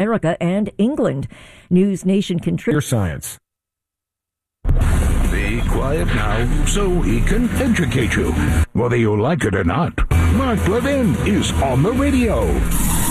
America and England. News Nation contributor science. Be quiet now so he can educate you. Whether you like it or not, Mark Levin is on the radio.